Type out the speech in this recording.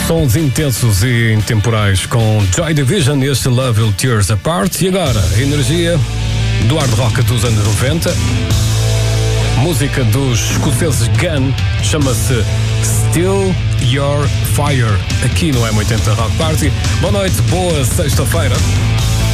Sons intensos e intemporais com Joy Division, este Love Will Tear Us Apart. E agora, a energia do hard rock dos anos 90. Música dos escoceses Gun, chama-se Still Your Fire, aqui no M80 Rock Party. Boa noite, boa sexta-feira.